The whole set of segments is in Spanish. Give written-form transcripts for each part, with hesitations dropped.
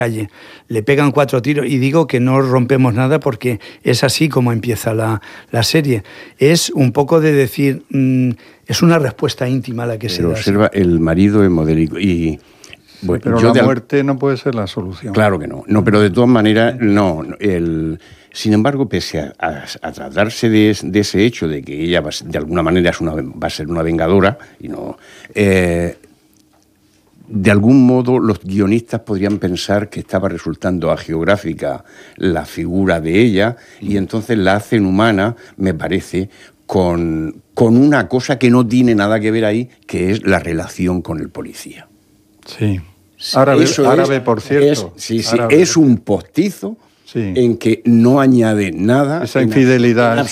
calle, le pegan 4 tiros, y digo que no rompemos nada porque es así como empieza la serie. Es un poco de decir, es una respuesta íntima la que se da. Pero observa, el marido es modélico y... Bueno, pero la muerte no puede ser la solución. Claro que no, pero de todas maneras, no. Sin embargo, pese a tratarse de ese hecho de que ella de alguna manera va a ser una vengadora, y no, de algún modo los guionistas podrían pensar que estaba resultando agiográfica la figura de ella, y entonces la hacen humana, me parece, con una cosa que no tiene nada que ver ahí, que es la relación con el policía. Sí. Árabe, por cierto. Es un postizo en que no añade nada. Esa infidelidad.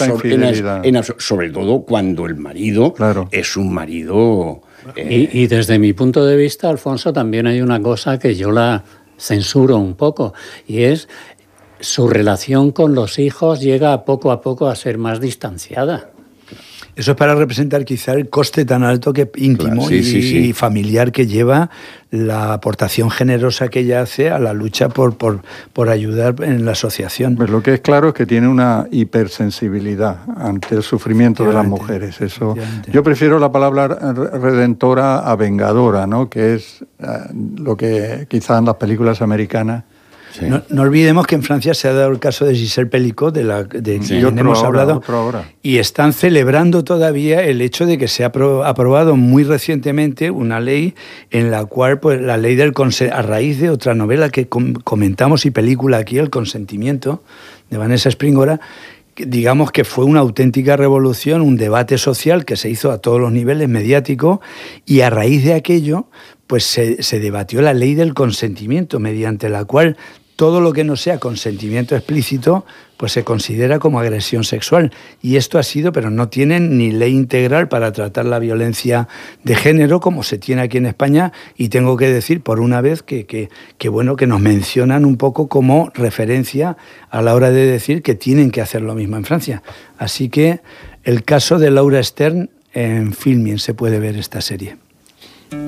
Sobre todo cuando el marido es un marido... Y desde mi punto de vista, Alfonso, también hay una cosa que yo la censuro un poco, y es su relación con los hijos llega poco a poco a ser más distanciada. Eso es para representar quizá el coste tan alto que íntimo y familiar que lleva la aportación generosa que ella hace a la lucha por ayudar en la asociación. Pues lo que es claro es que tiene una hipersensibilidad ante el sufrimiento de las mujeres. Eso, yo prefiero la palabra redentora a vengadora, ¿no? Que es lo que quizás en las películas americanas... Sí. No olvidemos que en Francia se ha dado el caso de Gisèle Pelicot, de quien hemos hablado, y están celebrando todavía el hecho de que se ha aprobado muy recientemente una ley en la cual, pues, la ley del a raíz de otra novela que comentamos y película aquí, El consentimiento, de Vanessa Springora, digamos que fue una auténtica revolución, un debate social que se hizo a todos los niveles mediático, y a raíz de aquello pues se debatió la ley del consentimiento, mediante la cual todo lo que no sea consentimiento explícito pues se considera como agresión sexual. Y esto ha sido, pero no tienen ni ley integral para tratar la violencia de género como se tiene aquí en España, y tengo que decir por una vez que nos mencionan un poco como referencia a la hora de decir que tienen que hacer lo mismo en Francia. Así que el caso de Laura Stern, en Filmin se puede ver esta serie.